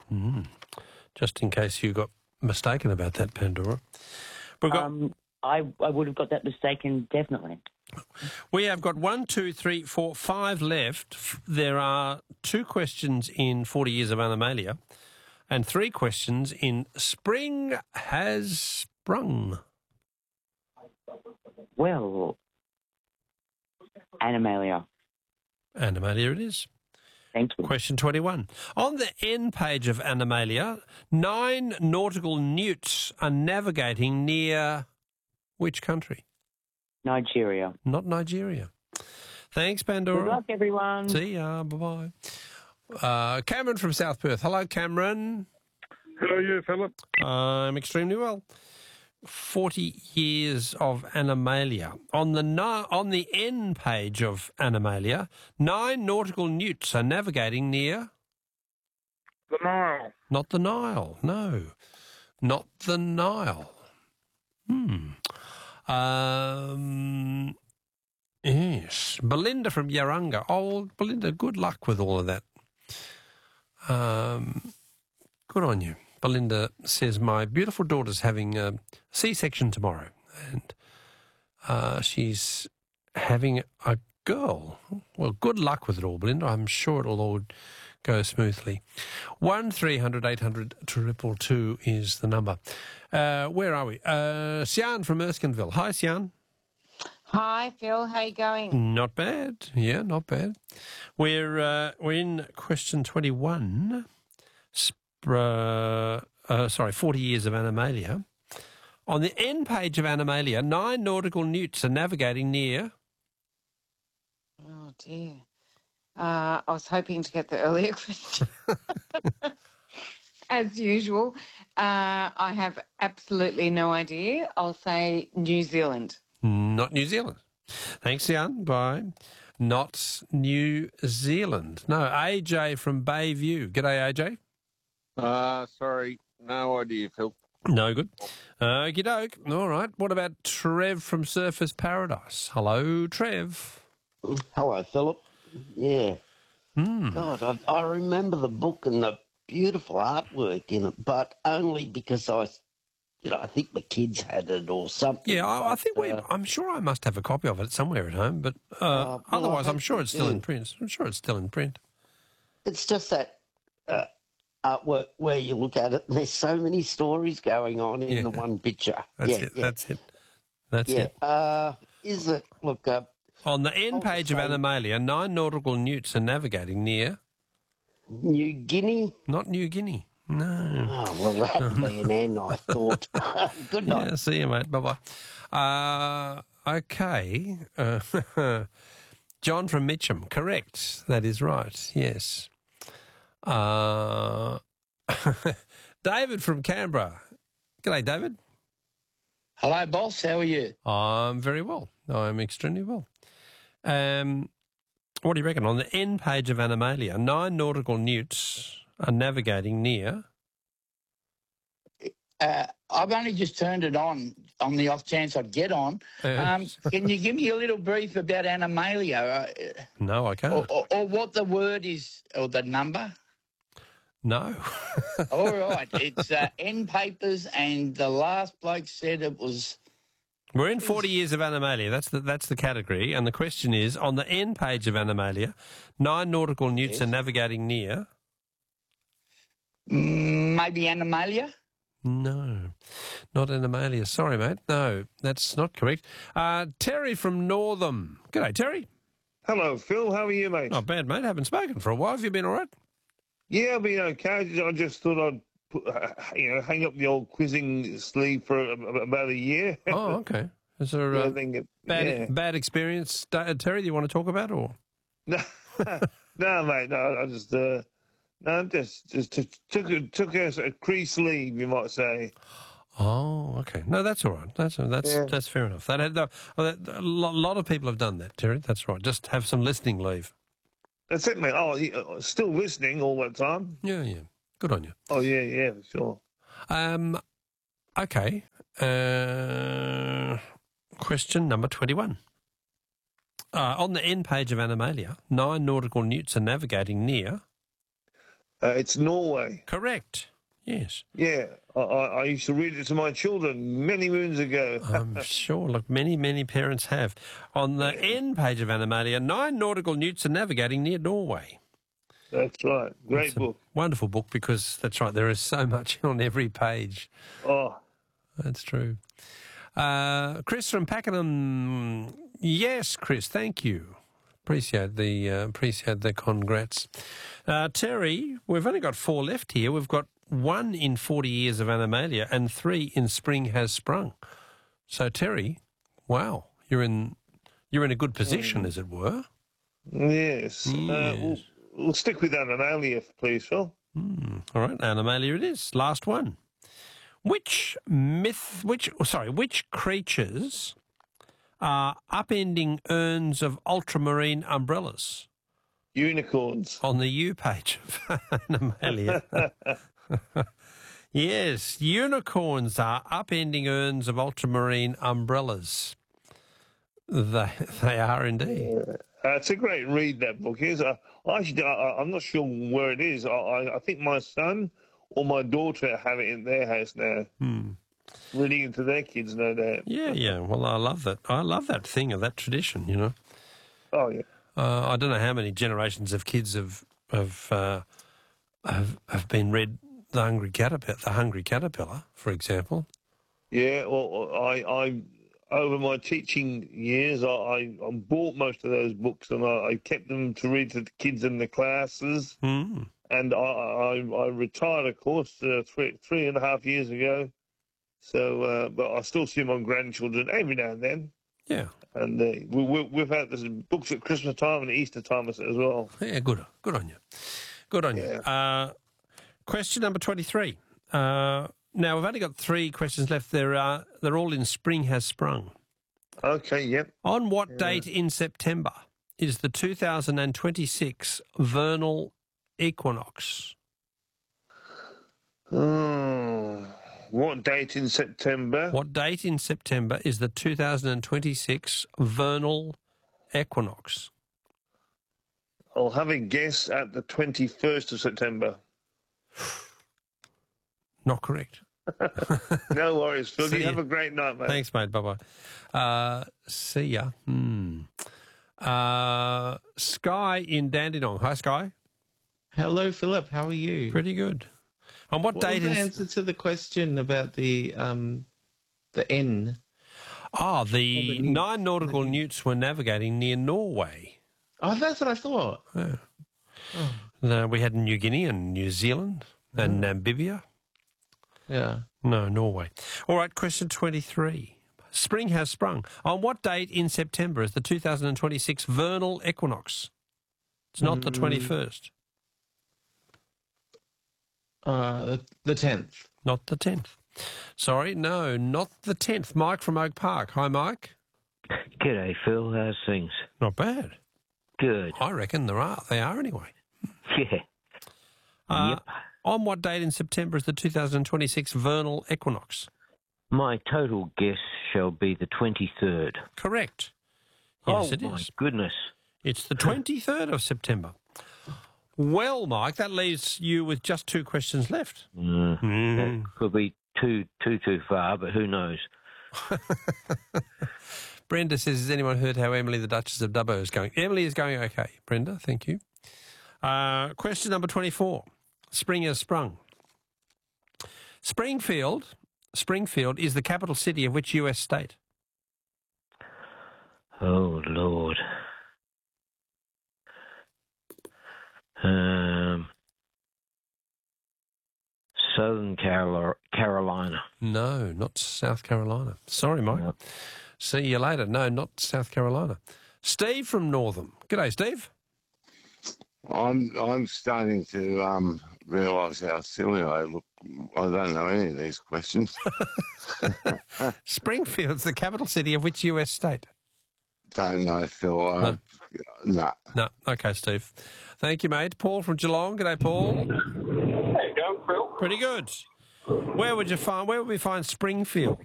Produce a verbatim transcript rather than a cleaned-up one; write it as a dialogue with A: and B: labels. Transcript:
A: Mm. Just in case you got mistaken about that, Pandora. We've got,
B: Um, I, I would have got that mistaken, definitely.
A: we have got one, two, three, four, five left. F- There are two questions in forty Years of Animalia and three questions in Spring Has Sprung.
B: Well, Animalia.
A: Animalia it is.
B: Thank you.
A: Question twenty-one. On the end page of Animalia, nine nautical newts are navigating near which country?
B: Nigeria.
A: Not Nigeria. Thanks, Pandora.
B: Good luck, everyone.
A: See ya. Bye-bye. Uh, Cameron from South Perth. Hello, Cameron.
C: How are you, Philip?
A: I'm extremely well. forty Years of Animalia. On the ni- on the end page of Animalia, nine nautical newts are navigating near...
C: The Nile.
A: Not the Nile, no. Not the Nile. Hmm. Um, yes. Belinda from Yarrunga. Oh, Belinda, good luck with all of that. Um, good on you. Belinda says, my beautiful daughter's having a C-section tomorrow, and uh, she's having a girl. Well, good luck with it all, Belinda. I'm sure it'll all go smoothly. One three hundred eight hundred triple two is the number. Uh, where are we? Uh, Sian from Erskineville. Hi, Sian.
D: Hi, Phil. How you going?
A: Not bad. Yeah, not bad. We're uh, we're in question twenty-one. Uh, uh, sorry, forty Years of Animalia. On the end page of Animalia, nine nautical newts are navigating near...
D: Oh, dear. Uh, I was hoping to get the earlier question. As usual. Uh, I have absolutely no idea. I'll say New Zealand.
A: Not New Zealand. Thanks, Jan. Bye. Not New Zealand. No, A J from Bayview. G'day, A J.
E: Uh, sorry, no idea, Phil.
A: No good. Okie doke. All right. What about Trev from Surfers Paradise? Hello, Trev.
F: Hello, Philip. Yeah.
A: Mm.
F: God, I, I remember the book and the beautiful artwork in it, but only because I, you know, I think the kids had it or something.
A: Yeah, I, I think
F: but,
A: we.
F: uh,
A: I'm sure I must have a copy of it somewhere at home, but uh,
F: Uh, well,
A: otherwise,
F: I
A: I'm sure
F: think
A: it's still
F: you
A: in
F: do.
A: print. I'm sure it's still in print.
F: It's just that uh, artwork where you look at it, and there's so many stories going on in
A: Yeah.
F: the one picture.
A: That's
F: yeah,
A: it.
F: yeah,
A: That's it. That's
F: yeah.
A: it.
F: Uh, is it? Look, uh,
A: On the end
F: I'll
A: page
F: just
A: of
F: say-
A: Animalia, nine nautical newts are navigating near...
F: New Guinea.
A: Not New Guinea. No.
F: Oh well, that'd be an N, I thought. Good night.
A: Yeah, see you, mate. Bye-bye. Uh, okay. Uh, John from Mitcham. Correct. That is right. Yes. Uh, David from Canberra. G'day, David.
G: Hello, boss. How are you?
A: I'm very well. I'm extremely well. Um, what do you reckon? On the end page of Animalia, nine nautical newts are navigating near...
G: Uh, I've only just turned it on on the off chance I'd get on.
A: Uh,
G: Um, can you give me a little brief about Animalia, uh,
A: no, I can't.
G: or, or, or what the word is, or the number?
A: No.
G: All right, it's uh, N papers, and the last bloke said it was.
A: We're in forty Years of Animalia. That's the that's the category. And the question is, on the end page of Animalia, nine nautical newts
G: Yes.
A: are navigating near...
G: mm, Maybe Animalia?
A: No, not Animalia. Sorry, mate. No, that's not correct. Uh, Terry from Northam. G'day, Terry.
C: Hello, Phil. How are you, mate?
A: Not bad, mate. Haven't spoken for a while. Have you been all right?
C: Yeah, I've been okay. I just thought I'd put, uh, you know, hang up the old quizzing sleeve for a, about a year.
A: Oh, okay. Is there
C: I
A: a
C: think it,
A: bad
C: yeah.
A: bad experience, uh, Terry? Do you want to talk about, or
C: No, no, mate. No, I just, uh, no, just, just t- took a, took a, a crease leave, you might say.
A: Oh, okay. No, that's all right. That's that's
C: Yeah.
A: that's fair enough. That, that, that a lo- lot of people have done that, Terry. That's right. Just have some listening leave.
C: That's it, mate. Oh, yeah, still listening all that time.
A: Yeah, yeah. Good on you.
C: Oh, yeah, yeah, for sure.
A: Um, okay. Uh, question number twenty-one. Uh, on the end page of Animalia, nine nautical newts are navigating near...
C: Uh, it's Norway.
A: Correct. Yes.
C: Yeah, I, I, I used to read it to my children many moons ago.
A: I'm sure. Look, many, many parents have. On the end page of Animalia, nine nautical newts are navigating near Norway.
C: That's right. Great
A: It's a
C: book.
A: wonderful book because that's right. There is so much on every page.
C: Oh,
A: That's true. Uh, Chris from Pakenham. Yes, Chris. Thank you. Appreciate the uh, appreciate the congrats. Uh, Terry, we've only got four left here. We've got one in forty years of Animalia and three in Spring Has Sprung. So Terry, wow, you're in you're in a good position, as it were.
C: yes. Uh,
A: Yes.
C: we'll, we'll stick with Animalia, please, Phil.
A: Mm, all right, Animalia it is. Last one. Which myth? Which oh, sorry? Which creatures are upending urns of ultramarine umbrellas
C: Unicorns.
A: on the U page of Animalia? Yes, unicorns are upending urns of ultramarine umbrellas. They they are indeed.
C: Uh, it's a great read, that book is. Uh, actually, I, I'm not sure where it is. I, I, I think my son or my daughter have it in their house now.
A: Hmm.
C: Reading it to their kids, no doubt.
A: Yeah, yeah. Well, I love that. I love that thing of that tradition. You know,
C: Oh, yeah.
A: uh, I don't know how many generations of kids have have uh, have have been read the Hungry Caterpillar, the Hungry Caterpillar, for example.
C: Yeah, well, I, I over my teaching years, I, I, I bought most of those books and I, I kept them to read to the kids in the classes.
A: Mm.
C: And I, I, I retired, of course, uh, three, three and a half years ago. So, uh, but I still see my grandchildren every now and then.
A: Yeah,
C: And uh, we, we, we've had this books at Christmas time and Easter time as as well.
A: yeah. Good, good on you. Good on you. Uh, question number twenty-three. Uh, now we've only got three questions left. They're uh, they're all in Spring Has Sprung.
C: Okay, yep.
A: On what date in September is the two thousand twenty-six vernal equinox?
C: Oh, what date in September?
A: What date in September is the two thousand twenty-six vernal equinox?
C: I'll have a guess at the twenty-first of September.
A: Not correct.
C: No worries, Phil.
A: See
C: You
A: ya.
C: have a great night, mate.
A: Thanks, mate. Bye-bye. Uh, see ya. Hmm. Uh, Sky in Dandenong. Hi, Sky.
H: Hello, Philip. How are you?
A: Pretty good. On what
H: What
A: date
H: was the
A: in...
H: answer to the question about the um, the N?
A: Oh,
H: Oh,
A: the
H: the newt.
A: nine nautical newts were navigating near Norway.
H: Oh, that's what I thought.
A: Yeah.
H: Oh,
A: Uh, we had New Guinea and New Zealand and Namibia.
H: yeah.
A: No, Norway. All right, question twenty-three. Spring Has Sprung. On what date in September is the two thousand twenty-six vernal equinox? It's not the
H: Mm.
A: twenty-first,
H: Uh, the- the tenth.
A: not the tenth. Sorry, no, not the tenth. Mike from Oak Park. Hi, Mike.
I: G'day, Phil. How's things?
A: Not bad.
I: Good.
A: I reckon there are. They are anyway.
I: Yeah.
A: Uh,
I: Yep.
A: On what date in September is the two thousand twenty-six vernal equinox?
I: My total guess shall be the twenty-third.
A: Correct. Yes,
I: oh,
A: it
I: my
A: is.
I: goodness.
A: It's the twenty-third of September. Well, Mike, that leaves you with just two questions left.
I: Mm,
A: Mm.
I: That could be too, too, too far, but who knows?
A: Brenda says, has anyone heard how Emily the Duchess of Dubbo is going? Emily is going okay, Brenda, thank you. Uh, question number twenty-four. Spring has sprung. Springfield, Springfield is the capital city of which U S state?
I: Oh, Lord. Um, Southern Carol- Carolina.
A: No, not South Carolina. Sorry, Mike.
I: No.
A: See you later. No, not South Carolina. Steve from Northam. G'day, Steve.
E: I'm I'm starting to um, realise how silly I look. I don't know any of these questions.
A: Springfield's the capital city of which U S state?
E: Don't know, Phil. Uh,
A: No.
E: nah.
A: No. Okay, Steve. Thank you, mate. Paul from Geelong. G'day, Paul.
J: How you going, Phil?
A: Pretty good. Where would you find? Where would we find Springfield?